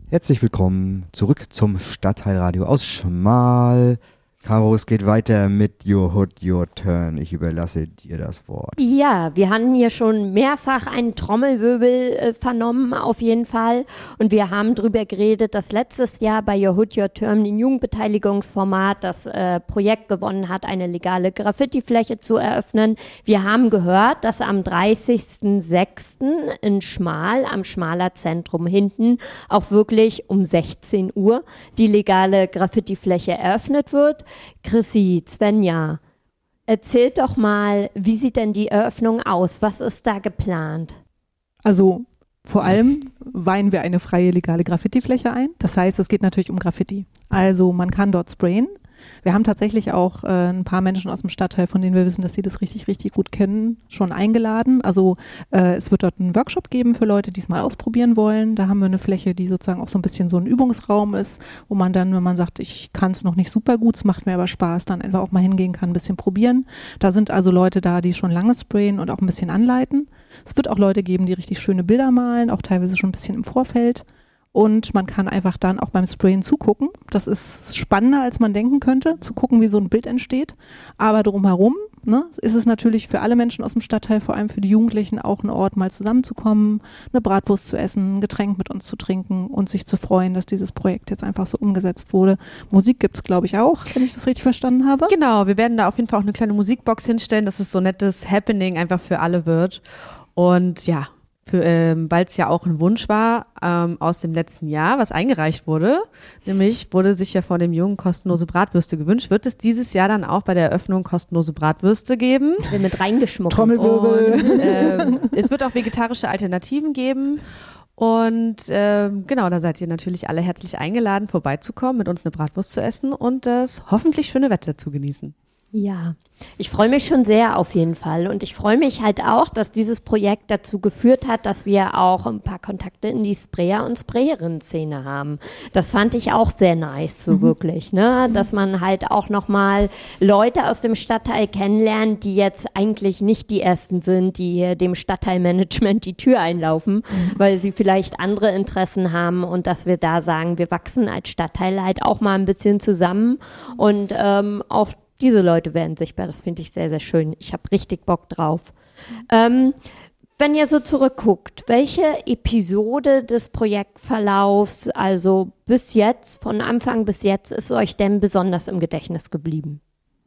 Herzlich willkommen zurück zum Stadtteilradio aus Schmal. Caro, es geht weiter mit Your Hood, Your Turn. Ich überlasse dir das Wort. Ja, wir hatten hier schon mehrfach einen Trommelwirbel vernommen, auf jeden Fall. Und wir haben darüber geredet, dass letztes Jahr bei Your Hood, Your Turn ein Jugendbeteiligungsformat das Projekt gewonnen hat, eine legale Graffiti-Fläche zu eröffnen. Wir haben gehört, dass am 30.06. in Schmal, am Schmaler Zentrum hinten, auch wirklich um 16 Uhr die legale Graffiti-Fläche eröffnet wird. Chrissy, Svenja, erzählt doch mal, wie sieht denn die Eröffnung aus? Was ist da geplant? Also vor allem weihen wir eine freie legale Graffiti-Fläche ein. Das heißt, es geht natürlich um Graffiti. Also man kann dort sprayen. Wir haben tatsächlich auch ein paar Menschen aus dem Stadtteil, von denen wir wissen, dass sie das richtig, richtig gut kennen, schon eingeladen. Also es wird dort einen Workshop geben für Leute, die es mal ausprobieren wollen. Da haben wir eine Fläche, die sozusagen auch so ein bisschen so ein Übungsraum ist, wo man dann, wenn man sagt, ich kann es noch nicht super gut, es macht mir aber Spaß, dann einfach auch mal hingehen kann, ein bisschen probieren. Da sind also Leute da, die schon lange sprayen und auch ein bisschen anleiten. Es wird auch Leute geben, die richtig schöne Bilder malen, auch teilweise schon ein bisschen im Vorfeld. Und man kann einfach dann auch beim Sprayen zugucken. Das ist spannender, als man denken könnte, zu gucken, wie so ein Bild entsteht. Aber drumherum ist es natürlich für alle Menschen aus dem Stadtteil, vor allem für die Jugendlichen, auch ein Ort, mal zusammenzukommen, eine Bratwurst zu essen, ein Getränk mit uns zu trinken und sich zu freuen, dass dieses Projekt jetzt einfach so umgesetzt wurde. Musik gibt's, glaube ich, auch, wenn ich das richtig verstanden habe. Genau, wir werden da auf jeden Fall auch eine kleine Musikbox hinstellen, dass es so ein nettes Happening einfach für alle wird. Und ja, weil es ja auch ein Wunsch war aus dem letzten Jahr, was eingereicht wurde, nämlich wurde sich ja von dem Jungen kostenlose Bratwürste gewünscht, wird es dieses Jahr dann auch bei der Eröffnung kostenlose Bratwürste geben. Wir mit reingeschmuggelt. Trommelwirbel. Und, es wird auch vegetarische Alternativen geben. Und genau, da seid ihr natürlich alle herzlich eingeladen, vorbeizukommen, mit uns eine Bratwurst zu essen und das hoffentlich schöne Wetter zu genießen. Ja, ich freue mich schon sehr auf jeden Fall und ich freue mich halt auch, dass dieses Projekt dazu geführt hat, dass wir auch ein paar Kontakte in die Sprayer- und Sprayerinnen-Szene haben. Das fand ich auch sehr nice, so wirklich, ne? Dass man halt auch nochmal Leute aus dem Stadtteil kennenlernt, die jetzt eigentlich nicht die Ersten sind, die hier dem Stadtteilmanagement die Tür einlaufen, weil sie vielleicht andere Interessen haben und dass wir da sagen, wir wachsen als Stadtteil halt auch mal ein bisschen zusammen und auch diese Leute werden sichtbar, das finde ich sehr, sehr schön. Ich habe richtig Bock drauf. Wenn ihr so zurückguckt, welche Episode des Projektverlaufs, also bis jetzt, von Anfang bis jetzt, ist euch denn besonders im Gedächtnis geblieben?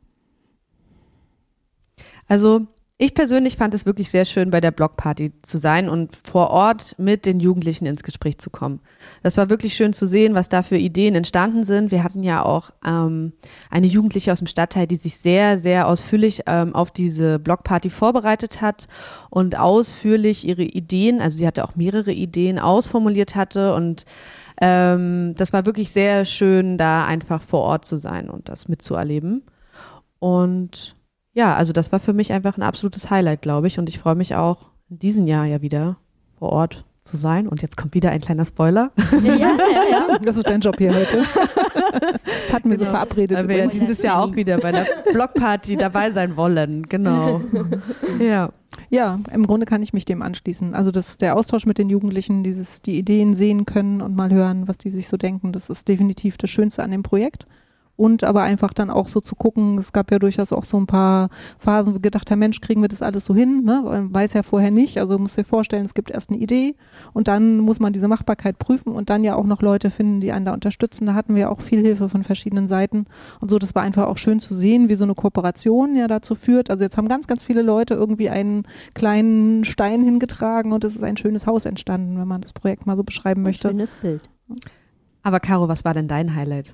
Also ich persönlich fand es wirklich sehr schön, bei der Blockparty zu sein und vor Ort mit den Jugendlichen ins Gespräch zu kommen. Das war wirklich schön zu sehen, was da für Ideen entstanden sind. Wir hatten ja auch eine Jugendliche aus dem Stadtteil, die sich sehr, sehr ausführlich auf diese Blockparty vorbereitet hat und ausführlich ihre Ideen, also sie hatte auch mehrere Ideen, ausformuliert hatte und das war wirklich sehr schön, da einfach vor Ort zu sein und das mitzuerleben. Und ja, also das war für mich einfach ein absolutes Highlight, glaube ich. Und ich freue mich auch, in diesem Jahr ja wieder vor Ort zu sein. Und jetzt kommt wieder ein kleiner Spoiler. Ja. Das ist dein Job hier heute. Das hatten wir so verabredet. Weil wir jetzt dieses Jahr auch wieder bei der Blockparty dabei sein wollen. Genau. Ja. Ja, im Grunde kann ich mich dem anschließen. Also der Austausch mit den Jugendlichen, die Ideen sehen können und mal hören, was die sich so denken, das ist definitiv das Schönste an dem Projekt. Und aber einfach dann auch so zu gucken, es gab ja durchaus auch so ein paar Phasen, wo wir gedacht haben, Mensch, kriegen wir das alles so hin? Ne? Man weiß ja vorher nicht, also musst dir vorstellen, es gibt erst eine Idee und dann muss man diese Machbarkeit prüfen und dann ja auch noch Leute finden, die einen da unterstützen. Da hatten wir auch viel Hilfe von verschiedenen Seiten und so, das war einfach auch schön zu sehen, wie so eine Kooperation ja dazu führt. Also jetzt haben ganz, ganz viele Leute irgendwie einen kleinen Stein hingetragen und es ist ein schönes Haus entstanden, wenn man das Projekt mal so beschreiben möchte. Ein schönes Bild. Aber Caro, was war denn dein Highlight?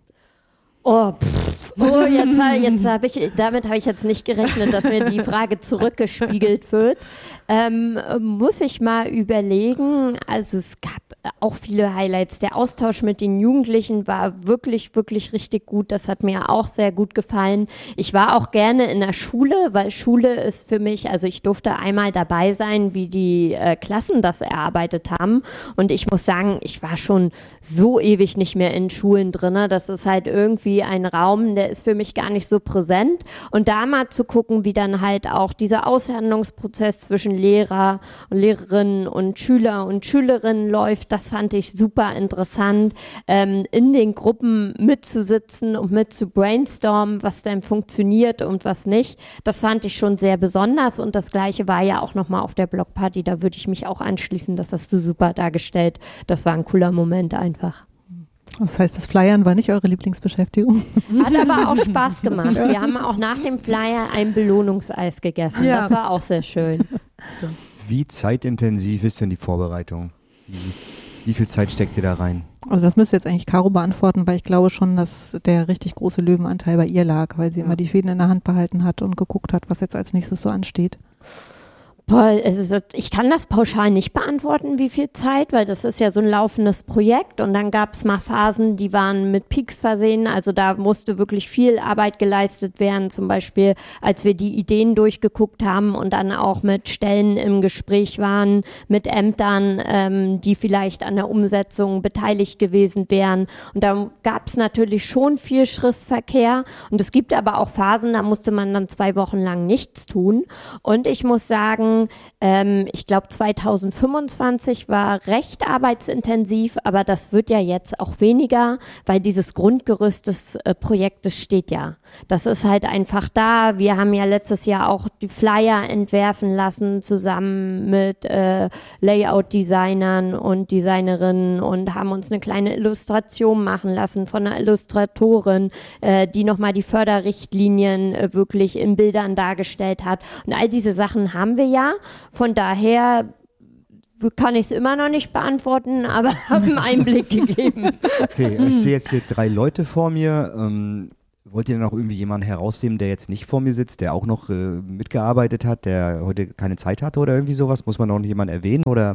Damit habe ich jetzt nicht gerechnet, dass mir die Frage zurückgespiegelt wird. Muss ich mal überlegen, also es gab auch viele Highlights. Der Austausch mit den Jugendlichen war wirklich, wirklich richtig gut. Das hat mir auch sehr gut gefallen. Ich war auch gerne in der Schule, weil Schule ist für mich, also ich durfte einmal dabei sein, wie die Klassen das erarbeitet haben. Und ich muss sagen, ich war schon so ewig nicht mehr in Schulen drin. Das ist halt irgendwie ein Raum, der ist für mich gar nicht so präsent. Und da mal zu gucken, wie dann halt auch dieser Aushandlungsprozess zwischen Lehrer und Lehrerinnen und Schüler und Schülerinnen läuft, und das fand ich super interessant, in den Gruppen mitzusitzen und mit zu brainstormen, was denn funktioniert und was nicht. Das fand ich schon sehr besonders und das Gleiche war ja auch nochmal auf der Blockparty, da würde ich mich auch anschließen, das hast du super dargestellt. Das war ein cooler Moment einfach. Das heißt, das Flyern war nicht eure Lieblingsbeschäftigung? Hat aber auch Spaß gemacht. Wir haben auch nach dem Flyer ein Belohnungseis gegessen. Ja. Das war auch sehr schön. Wie zeitintensiv ist denn die Vorbereitung? Wie viel Zeit steckt ihr da rein? Also das müsste jetzt eigentlich Caro beantworten, weil ich glaube schon, dass der richtig große Löwenanteil bei ihr lag, weil sie immer die Fäden in der Hand behalten hat und geguckt hat, was jetzt als nächstes so ansteht. Boah, ich kann das pauschal nicht beantworten, wie viel Zeit, weil das ist ja so ein laufendes Projekt und dann gab es mal Phasen, die waren mit Peaks versehen, also da musste wirklich viel Arbeit geleistet werden, zum Beispiel als wir die Ideen durchgeguckt haben und dann auch mit Stellen im Gespräch waren, mit Ämtern, die vielleicht an der Umsetzung beteiligt gewesen wären und da gab es natürlich schon viel Schriftverkehr und es gibt aber auch Phasen, da musste man dann 2 Wochen lang nichts tun und ich muss sagen, ich glaube 2025 war recht arbeitsintensiv, aber das wird ja jetzt auch weniger, weil dieses Grundgerüst des Projektes steht ja. Das ist halt einfach da. Wir haben ja letztes Jahr auch die Flyer entwerfen lassen, zusammen mit Layout-Designern und Designerinnen und haben uns eine kleine Illustration machen lassen von einer Illustratorin, die nochmal die Förderrichtlinien wirklich in Bildern dargestellt hat. Und all diese Sachen haben wir ja. Von daher kann ich es immer noch nicht beantworten, aber habe einen Einblick gegeben. Okay, ich sehe jetzt hier 3 Leute vor mir. Wollt ihr denn auch irgendwie jemanden herausheben, der jetzt nicht vor mir sitzt, der auch noch mitgearbeitet hat, der heute keine Zeit hatte oder irgendwie sowas? Muss man noch jemanden erwähnen oder?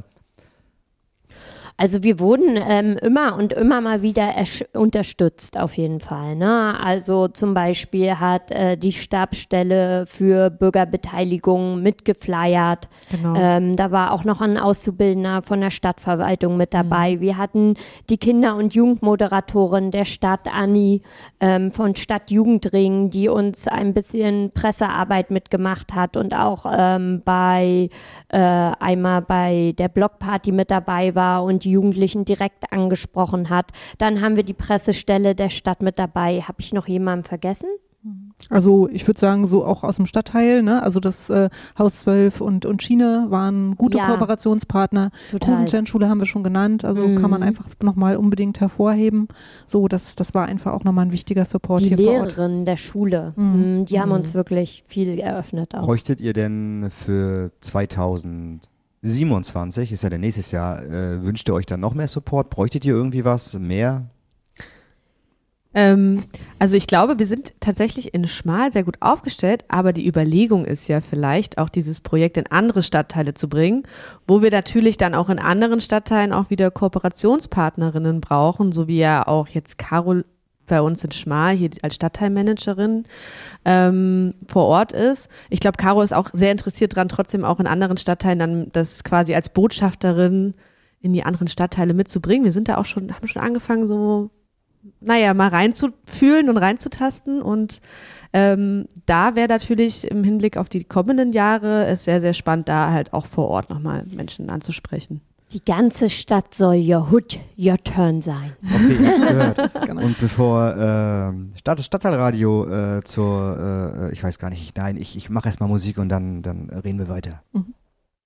Also wir wurden immer mal wieder unterstützt auf jeden Fall. Ne? Also zum Beispiel hat die Stabsstelle für Bürgerbeteiligung mitgeflyert. Genau. Da war auch noch ein Auszubildender von der Stadtverwaltung mit dabei. Wir hatten die Kinder- und Jugendmoderatorin der Stadt, Anni, von Stadtjugendring, die uns ein bisschen Pressearbeit mitgemacht hat und auch einmal bei der Blockparty mit dabei war und die Jugendlichen direkt angesprochen hat. Dann haben wir die Pressestelle der Stadt mit dabei. Habe ich noch jemanden vergessen? Also ich würde sagen, so auch aus dem Stadtteil, ne? Also das Haus 12 und Schiene waren gute Kooperationspartner. Rosensternschule haben wir schon genannt, also kann man einfach nochmal unbedingt hervorheben. So, das war einfach auch nochmal ein wichtiger Support die hier vor Ort. Lehrerinnen der Schule, die haben uns wirklich viel eröffnet auch. Bräuchtet ihr denn für 2027, ist ja der nächstes Jahr, wünscht ihr euch dann noch mehr Support? Bräuchtet ihr irgendwie was mehr? Also ich glaube, wir sind tatsächlich in Schmal sehr gut aufgestellt, aber die Überlegung ist ja vielleicht auch dieses Projekt in andere Stadtteile zu bringen, wo wir natürlich dann auch in anderen Stadtteilen auch wieder Kooperationspartnerinnen brauchen, so wie ja auch jetzt Carol bei uns in Schmal hier als Stadtteilmanagerin vor Ort ist. Ich glaube, Caro ist auch sehr interessiert dran, trotzdem auch in anderen Stadtteilen dann das quasi als Botschafterin in die anderen Stadtteile mitzubringen. Wir sind da auch haben schon angefangen, so mal reinzufühlen und reinzutasten und da wäre natürlich im Hinblick auf die kommenden Jahre es sehr, sehr spannend, da halt auch vorOrt nochmal Menschen anzusprechen. Die ganze Stadt soll your hood, your turn sein. Okay, ich hab's gehört. Genau. Und bevor Stadtteilradio ich weiß gar nicht, nein, ich mache erstmal Musik und dann reden wir weiter.